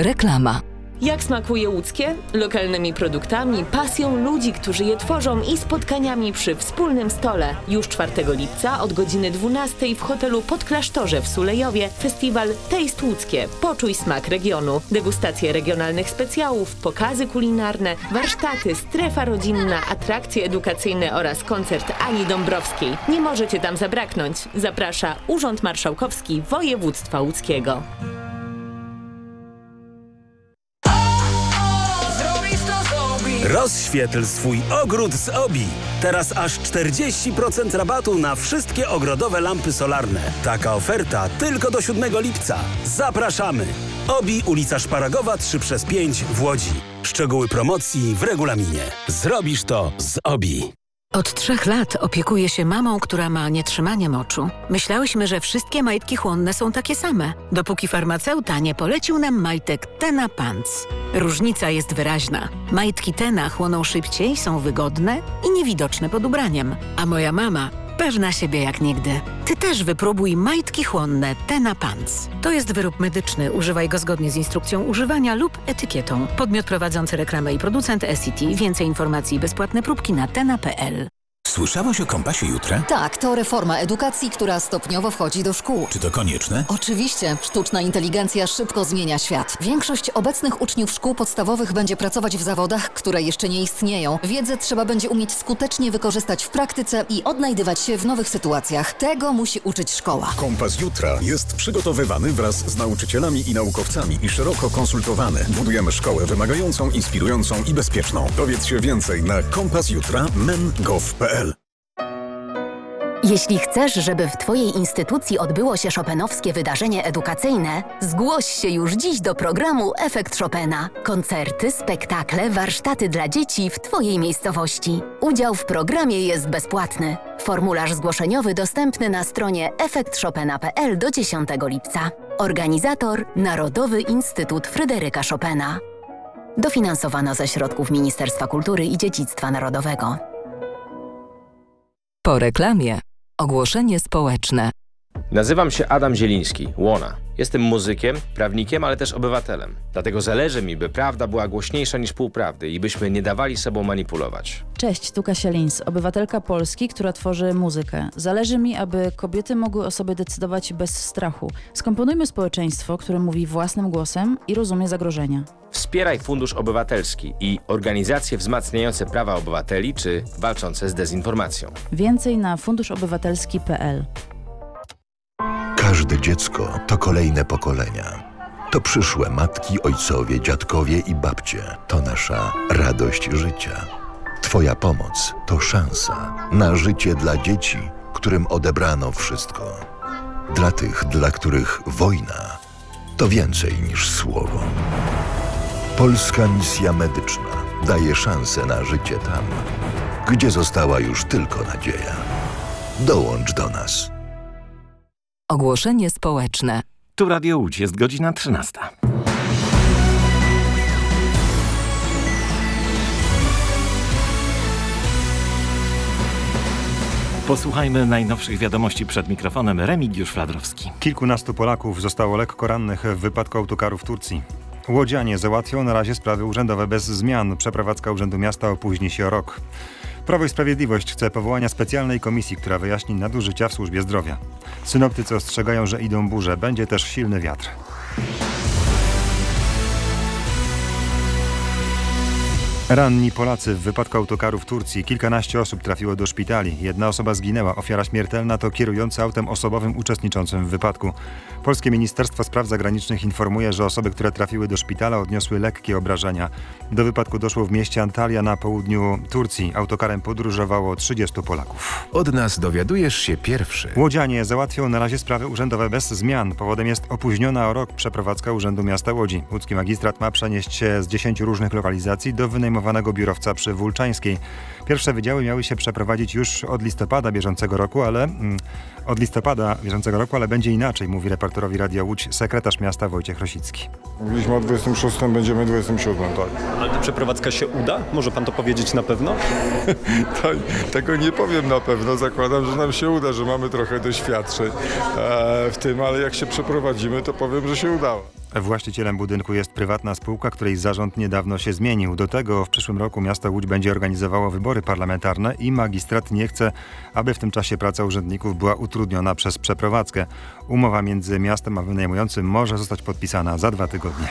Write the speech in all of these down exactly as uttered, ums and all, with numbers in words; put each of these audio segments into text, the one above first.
Reklama. Jak smakuje łódzkie? Lokalnymi produktami, pasją ludzi, którzy je tworzą i spotkaniami przy wspólnym stole. Już czwartego lipca od godziny dwunastej w hotelu Podklasztorze w Sulejowie festiwal Taste Łódzkie. Poczuj smak regionu. Degustacje regionalnych specjałów, pokazy kulinarne, warsztaty, strefa rodzinna, atrakcje edukacyjne oraz koncert Ani Dąbrowskiej. Nie możecie tam zabraknąć. Zaprasza Urząd Marszałkowski Województwa Łódzkiego. Rozświetl swój ogród z Obi. Teraz aż czterdzieści procent rabatu na wszystkie ogrodowe lampy solarne. Taka oferta tylko do siódmego lipca. Zapraszamy! Obi, ulica Szparagowa trzy przez pięć w Łodzi. Szczegóły promocji w regulaminie. Zrobisz to z Obi. Od trzech lat opiekuję się mamą, która ma nietrzymanie moczu. Myślałyśmy, że wszystkie majtki chłonne są takie same, dopóki farmaceuta nie polecił nam majtek Tena Pants. Różnica jest wyraźna. Majtki Tena chłoną szybciej, są wygodne i niewidoczne pod ubraniem. A moja mama pewna siebie jak nigdy. Ty też wypróbuj majtki chłonne Tena Pants. To jest wyrób medyczny. Używaj go zgodnie z instrukcją używania lub etykietą. Podmiot prowadzący reklamę i producent S C T. Więcej informacji i bezpłatne próbki na tena kropka p l. Słyszałaś o Kompasie Jutra? Tak, to reforma edukacji, która stopniowo wchodzi do szkół. Czy to konieczne? Oczywiście. Sztuczna inteligencja szybko zmienia świat. Większość obecnych uczniów szkół podstawowych będzie pracować w zawodach, które jeszcze nie istnieją. Wiedzę trzeba będzie umieć skutecznie wykorzystać w praktyce i odnajdywać się w nowych sytuacjach. Tego musi uczyć szkoła. Kompas Jutra jest przygotowywany wraz z nauczycielami i naukowcami i szeroko konsultowany. Budujemy szkołę wymagającą, inspirującą i bezpieczną. Dowiedz się więcej na kompas jutra kropka men kropka gov kropka p l. Jeśli chcesz, żeby w Twojej instytucji odbyło się chopinowskie wydarzenie edukacyjne, zgłoś się już dziś do programu Efekt Chopina. Koncerty, spektakle, warsztaty dla dzieci w Twojej miejscowości. Udział w programie jest bezpłatny. Formularz zgłoszeniowy dostępny na stronie efekt chopina kropka p l do dziesiątego lipca. Organizator Narodowy Instytut Fryderyka Chopina. Dofinansowano ze środków Ministerstwa Kultury i Dziedzictwa Narodowego. Po reklamie. Ogłoszenie społeczne. Nazywam się Adam Zieliński, Łona. Jestem muzykiem, prawnikiem, ale też obywatelem. Dlatego zależy mi, by prawda była głośniejsza niż półprawdy i byśmy nie dawali sobą manipulować. Cześć, tu Kasia Lins, obywatelka Polski, która tworzy muzykę. Zależy mi, aby kobiety mogły o sobie decydować bez strachu. Skomponujmy społeczeństwo, które mówi własnym głosem i rozumie zagrożenia. Wspieraj Fundusz Obywatelski i organizacje wzmacniające prawa obywateli czy walczące z dezinformacją. Więcej na fundusz obywatelski kropka p l. Każde dziecko to kolejne pokolenia. To przyszłe matki, ojcowie, dziadkowie i babcie. To nasza radość życia. Twoja pomoc to szansa na życie dla dzieci, którym odebrano wszystko. Dla tych, dla których wojna to więcej niż słowo. Polska Misja Medyczna daje szansę na życie tam, gdzie została już tylko nadzieja. Dołącz do nas. Ogłoszenie społeczne. Tu Radio Łódź, jest godzina trzynasta. Posłuchajmy najnowszych wiadomości przed mikrofonem. Remigiusz Fladrowski. Kilkunastu Polaków zostało lekko rannych w wypadku autokaru w Turcji. Łodzianie załatwią na razie sprawy urzędowe bez zmian. Przeprowadzka Urzędu Miasta opóźni się o rok. Prawo i Sprawiedliwość chce powołania specjalnej komisji, która wyjaśni nadużycia w służbie zdrowia. Synoptycy ostrzegają, że idą burze. Będzie też silny wiatr. Ranni Polacy w wypadku autokaru w Turcji. Kilkanaście osób trafiło do szpitali. Jedna osoba zginęła. Ofiara śmiertelna to kierujący autem osobowym uczestniczącym w wypadku. Polskie Ministerstwo Spraw Zagranicznych informuje, że osoby, które trafiły do szpitala, odniosły lekkie obrażenia. Do wypadku doszło w mieście Antalya na południu Turcji. Autokarem podróżowało trzydziestu Polaków. Od nas dowiadujesz się pierwszy. Łodzianie załatwią na razie sprawy urzędowe bez zmian. Powodem jest opóźniona o rok przeprowadzka Urzędu Miasta Łodzi. Łódzki magistrat ma przenieść się z dziesięciu różnych lokalizacji do wynajmowanego biurowca przy Wólczańskiej. Pierwsze wydziały miały się przeprowadzić już od listopada bieżącego roku, ale mm, od listopada bieżącego roku, ale będzie inaczej, mówi reporterowi Radia Łódź sekretarz miasta Wojciech Rosicki. Mówiliśmy o dwudziestym szóstym, będziemy dwudziestym siódmym, tak. Ale ta przeprowadzka się uda? Może pan to powiedzieć na pewno? tak, tego nie powiem na pewno. Zakładam, że nam się uda, że mamy trochę doświadczeń e, w tym, ale jak się przeprowadzimy, to powiem, że się udało. Właścicielem budynku jest prywatna spółka, której zarząd niedawno się zmienił. Do tego w przyszłym roku miasto Łódź będzie organizowało wybory parlamentarne i magistrat nie chce, aby w tym czasie praca urzędników była utrudniona przez przeprowadzkę. Umowa między miastem a wynajmującym może zostać podpisana za dwa tygodnie.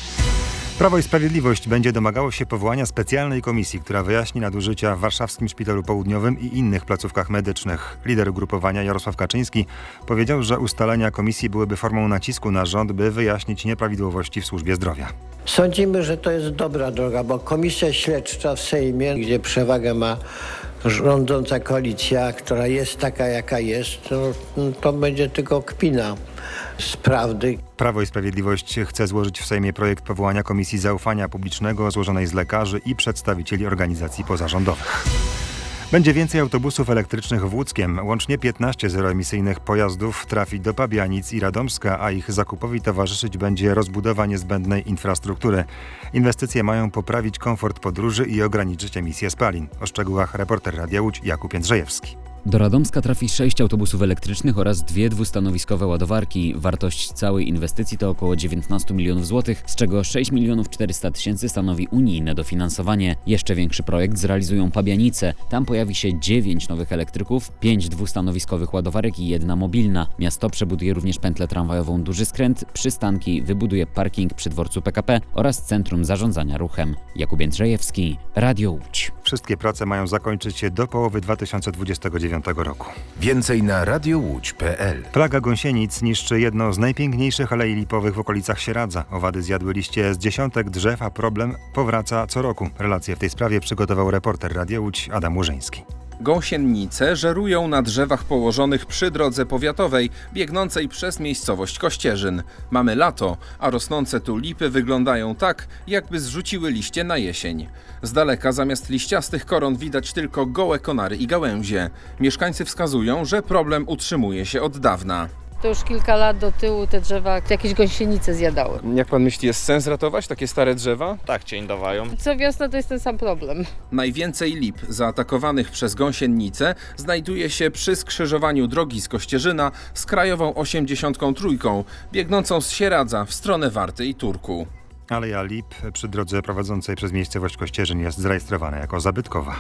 Prawo i Sprawiedliwość będzie domagało się powołania specjalnej komisji, która wyjaśni nadużycia w warszawskim Szpitalu Południowym i innych placówkach medycznych. Lider ugrupowania Jarosław Kaczyński powiedział, że ustalenia komisji byłyby formą nacisku na rząd, by wyjaśnić nieprawidłowości w służbie zdrowia. Sądzimy, że to jest dobra droga, bo komisja śledcza w Sejmie, gdzie przewagę ma rządząca koalicja, która jest taka, jaka jest, no, to będzie tylko kpina z prawdy. Prawo i Sprawiedliwość chce złożyć w Sejmie projekt powołania Komisji Zaufania Publicznego złożonej z lekarzy i przedstawicieli organizacji pozarządowych. Będzie więcej autobusów elektrycznych w Łódzkiem. Łącznie piętnaście zeroemisyjnych pojazdów trafi do Pabianic i Radomska, a ich zakupowi towarzyszyć będzie rozbudowa niezbędnej infrastruktury. Inwestycje mają poprawić komfort podróży i ograniczyć emisję spalin. O szczegółach reporter Radia Łódź Jakub Jędrzejewski. Do Radomska trafi sześć autobusów elektrycznych oraz dwie dwustanowiskowe ładowarki. Wartość całej inwestycji to około dziewiętnaście milionów złotych, z czego sześć milionów czterysta tysięcy stanowi unijne dofinansowanie. Jeszcze większy projekt zrealizują Pabianice. Tam pojawi się dziewięć nowych elektryków, pięć dwustanowiskowych ładowarek i jedna mobilna. Miasto przebuduje również pętlę tramwajową Duży Skręt, przystanki, wybuduje parking przy dworcu P K P oraz centrum zarządzania ruchem. Jakub Jędrzejewski, Radio Łódź. Wszystkie prace mają zakończyć się do połowy dwa tysiące dwudziestego dziewiątego roku. Więcej na radiowódź kropka p l. Plaga gąsienic niszczy jedno z najpiękniejszych alei lipowych w okolicach Sieradza. Owady zjadły liście z dziesiątek drzew, a problem powraca co roku. Relację w tej sprawie przygotował reporter Radia Łódź Adam Łużyński. Gąsienice żerują na drzewach położonych przy drodze powiatowej, biegnącej przez miejscowość Kościerzyn. Mamy lato, a rosnące tu lipy wyglądają tak, jakby zrzuciły liście na jesień. Z daleka zamiast liściastych koron widać tylko gołe konary i gałęzie. Mieszkańcy wskazują, że problem utrzymuje się od dawna. To już kilka lat do tyłu te drzewa jakieś gąsienice zjadały. Jak pan myśli, jest sens ratować takie stare drzewa? Tak, cień dawają. Co wiosna to jest ten sam problem. Najwięcej lip zaatakowanych przez gąsienice znajduje się przy skrzyżowaniu drogi z Kościerzyna z krajową osiemdziesiątką trzy, biegnącą z Sieradza w stronę Warty i Turku. Aleja lip przy drodze prowadzącej przez miejscowość Kościerzyn jest zarejestrowana jako zabytkowa.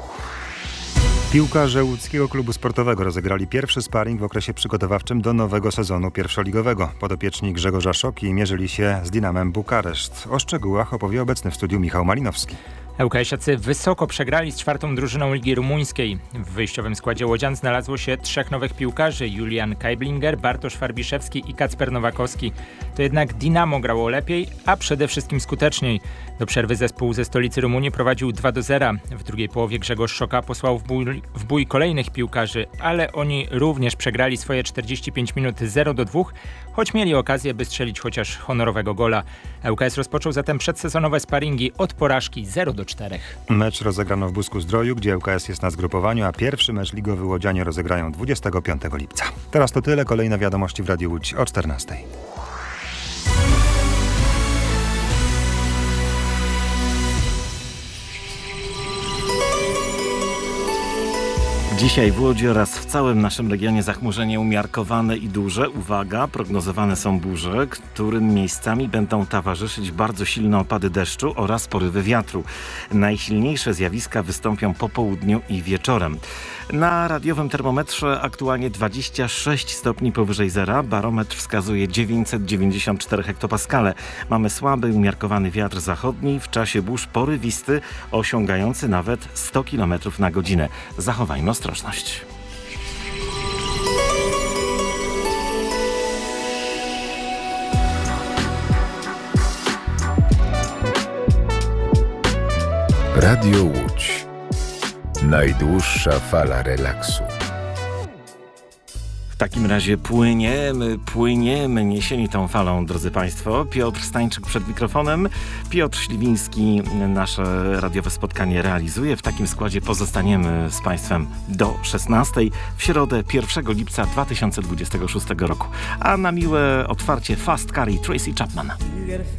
Piłkarze łódzkiego klubu sportowego rozegrali pierwszy sparring w okresie przygotowawczym do nowego sezonu pierwszoligowego. Podopieczni Grzegorza Szoki mierzyli się z Dinamem Bukareszt. O szczegółach opowie obecny w studiu Michał Malinowski. ŁKS-iacy wysoko przegrali z czwartą drużyną Ligi Rumuńskiej. W wyjściowym składzie łodzian znalazło się trzech nowych piłkarzy: Julian Kajblinger, Bartosz Farbiszewski i Kacper Nowakowski. To jednak Dinamo grało lepiej, a przede wszystkim skuteczniej. Do przerwy zespół ze stolicy Rumunii prowadził dwa do zera. W drugiej połowie Grzegorz Szoka posłał w bój, w bój kolejnych piłkarzy, ale oni również przegrali swoje czterdzieści pięć minut zero do dwóch, choć mieli okazję, by strzelić chociaż honorowego gola. ŁKS rozpoczął zatem przedsezonowe sparingi od porażki zero do czterech. Mecz rozegrano w Busku-Zdroju, gdzie ŁKS jest na zgrupowaniu, a pierwszy mecz ligowy łodzianie rozegrają dwudziestego piątego lipca. Teraz to tyle. Kolejne wiadomości w Radiu Łódź o czternastej. Dzisiaj w Łodzi oraz w całym naszym regionie zachmurzenie umiarkowane i duże. Uwaga, prognozowane są burze, którym miejscami będą towarzyszyć bardzo silne opady deszczu oraz porywy wiatru. Najsilniejsze zjawiska wystąpią po południu i wieczorem. Na radiowym termometrze aktualnie dwadzieścia sześć stopni powyżej zera. Barometr wskazuje dziewięćset dziewięćdziesiąt cztery hektopaskale. Mamy słaby, umiarkowany wiatr zachodni, w czasie burz porywisty, osiągający nawet sto kilometrów na godzinę. Zachowajmy ostrożność. Radio Łódź. Najdłuższa fala relaksu. W takim razie płyniemy, płyniemy niesieni tą falą, drodzy Państwo. Piotr Stańczyk przed mikrofonem, Piotr Śliwiński nasze radiowe spotkanie realizuje. W takim składzie pozostaniemy z Państwem do szesnastej w środę pierwszego lipca dwa tysiące dwudziestego szóstego roku. A na miłe otwarcie Fast Car i Tracy Chapman.